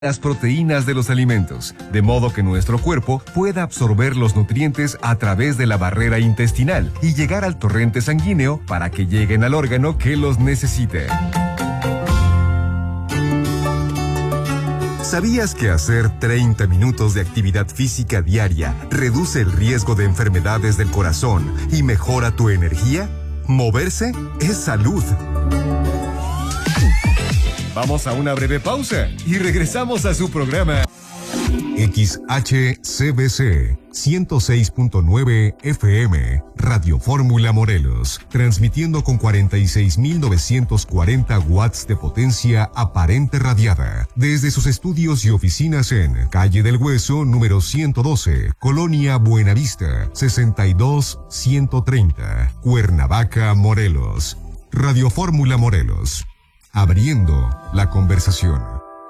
las proteínas de los alimentos, de modo que nuestro cuerpo pueda absorber los nutrientes a través de la barrera intestinal y llegar al torrente sanguíneo para que lleguen al órgano que los necesite. ¿Sabías que hacer 30 minutos de actividad física diaria reduce el riesgo de enfermedades del corazón y mejora tu energía? Moverse es salud. Vamos a una breve pausa y regresamos a su programa. XHCBC 106.9 FM, Radio Fórmula Morelos, transmitiendo con 46.940 watts de potencia aparente radiada, desde sus estudios y oficinas en Calle del Hueso, número 112, Colonia Buenavista, 62130, Cuernavaca, Morelos. Radio Fórmula Morelos, abriendo la conversación.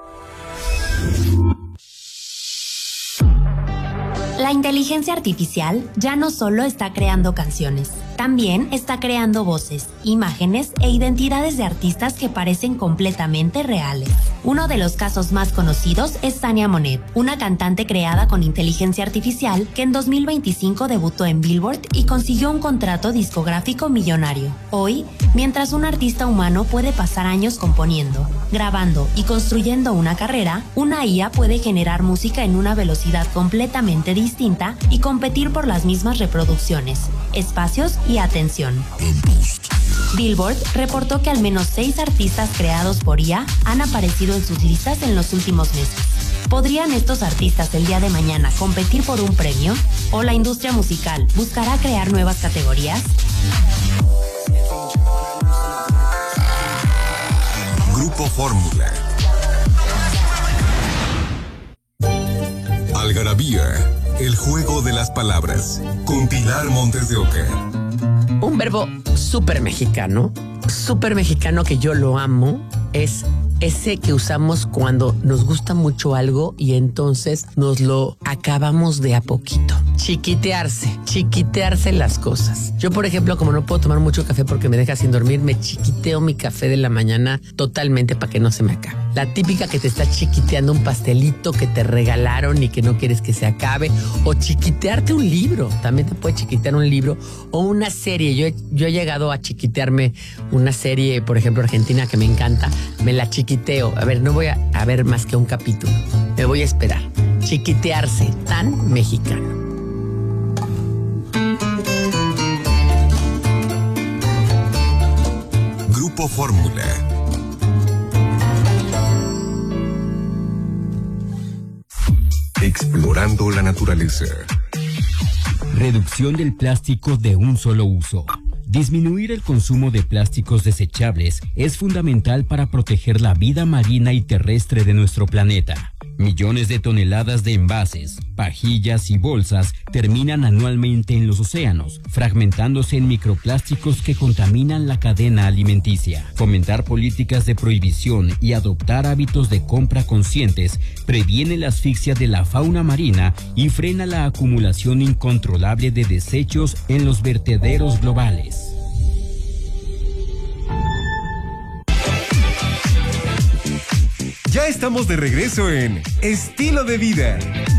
La inteligencia artificial ya no solo está creando canciones, también está creando voces, imágenes e identidades de artistas que parecen completamente reales. Uno de los casos más conocidos es Tania Monet, una cantante creada con inteligencia artificial que en 2025 debutó en Billboard y consiguió un contrato discográfico millonario. Hoy, mientras un artista humano puede pasar años componiendo, grabando y construyendo una carrera, una IA puede generar música en una velocidad completamente distinta y competir por las mismas reproducciones, espacios y atención. Billboard reportó que al menos 6 artistas creados por IA han aparecido en sus listas en los últimos meses. ¿Podrían estos artistas el día de mañana competir por un premio? ¿O la industria musical buscará crear nuevas categorías? Grupo Fórmula. Algarabía, el juego de las palabras, con Pilar Montes de Oca. Un verbo súper mexicano que yo lo amo, es ese que usamos cuando nos gusta mucho algo y entonces nos lo acabamos de a poquito. Chiquitearse las cosas. Yo, por ejemplo, como no puedo tomar mucho café porque me deja sin dormir, me chiquiteo mi café de la mañana totalmente para que no se me acabe. La típica que te está chiquiteando un pastelito que te regalaron y que no quieres que se acabe. O chiquitearte un libro. También te puede chiquitear un libro o una serie. Yo he llegado a chiquitearme una serie, por ejemplo, argentina, que me encanta. Me la chiquiteo. A ver, no voy a ver más que un capítulo. Me voy a esperar. Chiquitearse, tan mexicano. Grupo Fórmula. Explorando la naturaleza. Reducción del plástico de un solo uso. Disminuir el consumo de plásticos desechables es fundamental para proteger la vida marina y terrestre de nuestro planeta. Millones de toneladas de envases, pajillas y bolsas terminan anualmente en los océanos, fragmentándose en microplásticos que contaminan la cadena alimenticia. Fomentar políticas de prohibición y adoptar hábitos de compra conscientes previene la asfixia de la fauna marina y frena la acumulación incontrolable de desechos en los vertederos globales. Ya estamos de regreso en Estilo de Vida.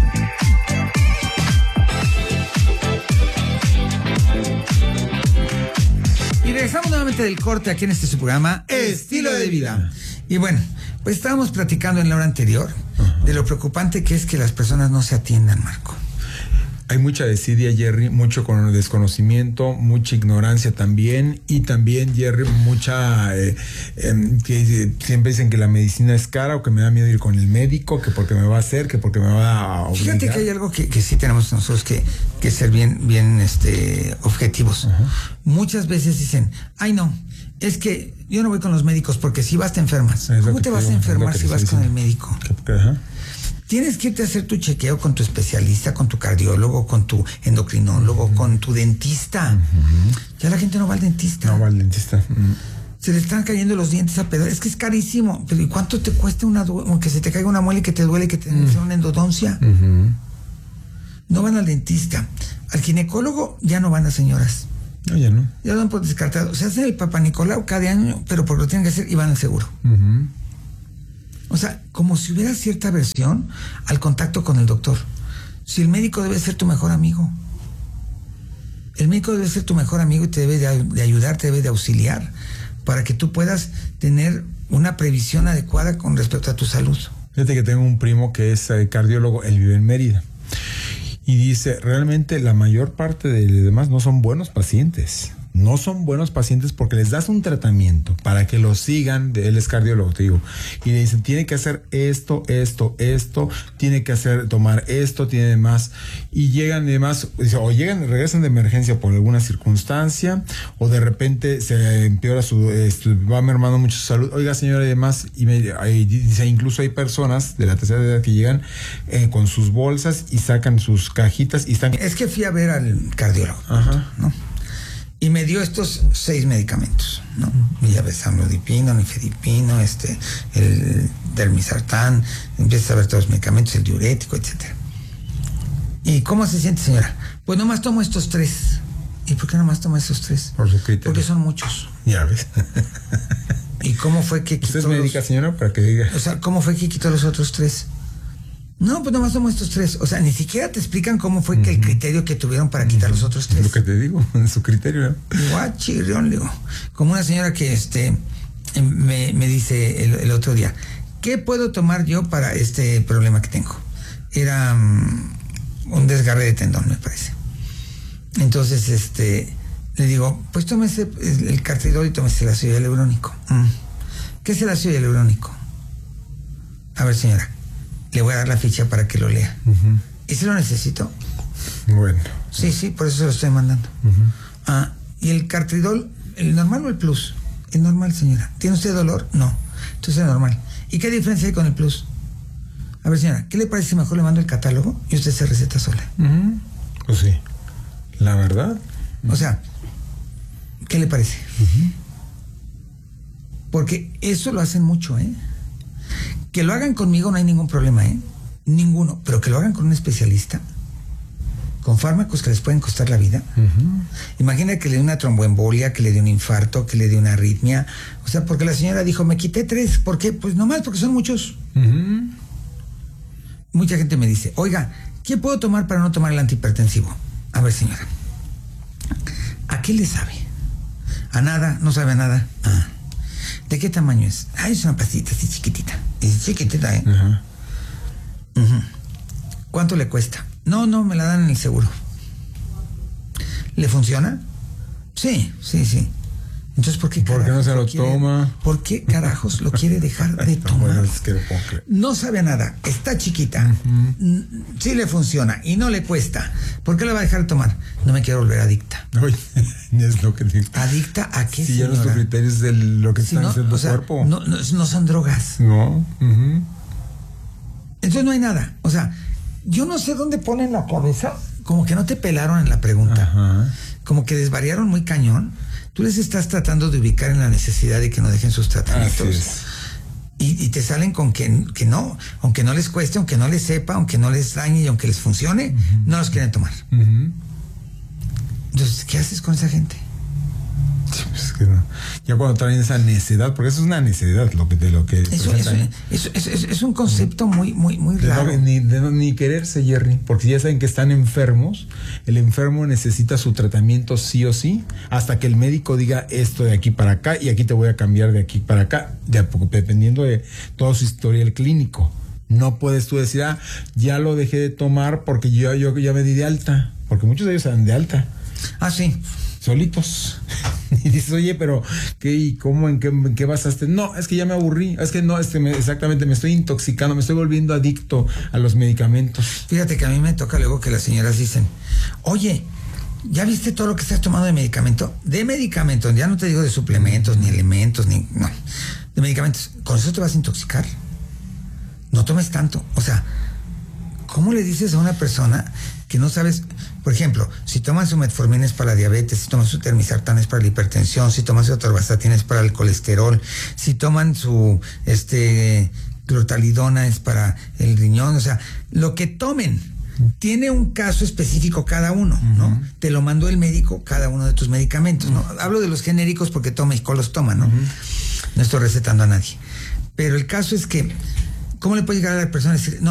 Y regresamos nuevamente del corte aquí en este su programa Estilo de Vida. Y bueno, pues estábamos platicando en la hora anterior de lo preocupante que es que las personas no se atiendan, Marco. Hay mucha desidia, Jerry, mucho con el desconocimiento, mucha ignorancia también, y también, Jerry, mucha que siempre dicen que la medicina es cara o que me da miedo ir con el médico, que porque me va a hacer, que porque me va a obligar. Fíjate que hay algo que sí tenemos nosotros que ser bien objetivos. Muchas veces dicen, ay no, es que yo no voy con los médicos porque si vas te enfermas. ¿Cómo te vas a enfermar si vas con el médico? Tienes que irte a hacer tu chequeo con tu especialista, con tu cardiólogo, con tu endocrinólogo, con tu dentista. Ya la gente no va al dentista. No va al dentista. Se le están cayendo los dientes a pedazos. Es que es carísimo. Pero ¿y cuánto te cuesta que se te caiga una muela y que te duele y que te den una endodoncia? No van al dentista. Al ginecólogo ya no van las señoras. No, ya no. Ya lo dan por descartado. Se hacen el Papá Nicolau cada año, pero porque lo tienen que hacer y van al seguro. O sea, como si hubiera cierta aversión al contacto con el doctor. Si el médico debe ser tu mejor amigo. El médico debe ser tu mejor amigo y te debe de ayudar, te debe de auxiliar para que tú puedas tener una previsión adecuada con respecto a tu salud. Fíjate que tengo un primo que es cardiólogo, él vive en Mérida. Y dice, realmente la mayor parte de los demás no son buenos pacientes. No son buenos pacientes porque les das un tratamiento para que lo sigan. Él es cardiólogo, te digo. Y le dicen, tiene que hacer esto, tiene que tomar esto, tiene más. Y llegan y demás, o regresan de emergencia por alguna circunstancia, o de repente se empeora va mermando mucho su salud. Oiga, señora, y demás. Y dice, incluso hay personas de la tercera edad que llegan con sus bolsas y sacan sus cajitas y están... Es que fui a ver al cardiólogo, ¿no? Y me dio estos 6 medicamentos, ¿no? Amlodipino, nifedipino, el dermisartán, empiezas a ver todos los medicamentos, el diurético, etcétera. ¿Y cómo se siente, señora? Pues nomás tomo estos 3. ¿Y por qué nomás toma estos 3? Por su criterio. Porque son muchos. Ya ves. ¿Y cómo fue que quitó ¿Usted es médica, señora, para que diga? O sea, ¿cómo fue que quitó los otros 3? No, pues nomás tomo estos 3. O sea, ni siquiera te explican cómo fue que el criterio que tuvieron para quitar los otros 3. Es lo que te digo, en su criterio, ¿no? Guachirrión, digo. Como una señora que me dice el otro día, ¿qué puedo tomar yo para este problema que tengo? Era un desgarre de tendón, me parece. Entonces, le digo, pues tómese el cartridol y tómese el ácido hialurónico. ¿Qué es el ácido hialurónico? A ver, señora, le voy a dar la ficha para que lo lea. ¿Y si lo necesito? Bueno. Sí, por eso se lo estoy mandando. ¿Y el cartridol, el normal o el plus? El normal, señora. ¿Tiene usted dolor? No. Entonces el normal. ¿Y qué diferencia hay con el plus? A ver, señora, ¿qué le parece si mejor le mando el catálogo y usted se receta sola? Pues sí. La verdad. O sea, ¿qué le parece? Porque eso lo hacen mucho, ¿eh? Que lo hagan conmigo no hay ningún problema, ¿eh? Ninguno. Pero que lo hagan con un especialista, con fármacos que les pueden costar la vida. Imagina que le dé una tromboembolia, que le dé un infarto, que le dé una arritmia. O sea, porque la señora dijo, me quité 3. ¿Por qué? Pues nomás porque son muchos. Mucha gente me dice, oiga, ¿qué puedo tomar para no tomar el antihipertensivo? A ver, señora, ¿a qué le sabe? A nada, no sabe a nada. ¿De qué tamaño es? Es una pastita así chiquitita. Es chiquitita, ¿eh? ¿Cuánto le cuesta? No, me la dan en el seguro. ¿Le funciona? Sí. Entonces, ¿por qué no se lo toma? ¿Por qué carajos lo quiere dejar de tomar? Bueno, es que no sabe a nada, está chiquita, sí le funciona y no le cuesta. ¿Por qué le va a dejar de tomar? No me quiero volver adicta. Oye, es lo que digo. ¿Adicta a qué, si señora? ya nuestro criterio es de lo que está haciendo tu cuerpo. No son drogas. No. Entonces no hay nada. O sea, yo no sé dónde ponen la cabeza. Como que no te pelaron en la pregunta. Como que desvariaron muy cañón. Tú les estás tratando de ubicar en la necesidad de que no dejen sus tratamientos. Y te salen con que no, aunque no les cueste, aunque no les sepa, aunque no les dañe y aunque les funcione, no los quieren tomar. Entonces, ¿qué haces con esa gente? Es que no. Ya cuando traen esa necedad, porque eso es una necedad lo que es un concepto muy raro. Ni quererse, Jerry, porque ya saben que están enfermos. El enfermo necesita su tratamiento sí o sí, hasta que el médico diga esto de aquí para acá y aquí te voy a cambiar de aquí para acá, dependiendo de todo su historial clínico. No puedes tú decir, ya lo dejé de tomar porque yo ya me di de alta, porque muchos de ellos se dan de alta. Sí. Solitos. Y dices, oye, pero ¿qué y cómo, en qué basaste? No, es que ya me aburrí. Es que no, exactamente, me estoy intoxicando, me estoy volviendo adicto a los medicamentos. Fíjate que a mí me toca luego que las señoras dicen, oye, ¿ya viste todo lo que estás tomando de medicamento? De medicamentos, ya no te digo de suplementos, ni elementos, no. De medicamentos. ¿Con eso te vas a intoxicar? No tomes tanto. O sea, ¿cómo le dices a una persona que no sabes? Por ejemplo, si toman su metformina es para la diabetes, si toman su termisartán es para la hipertensión, si toman su atorvastatin es para el colesterol, si toman su clortalidona es para el riñón, o sea, lo que tomen tiene un caso específico cada uno, ¿no? Te lo mandó el médico cada uno de tus medicamentos, ¿no? Hablo de los genéricos porque México los toma, ¿no? No estoy recetando a nadie. Pero el caso es que ¿Cómo le puede llegar a la persona a decir, no,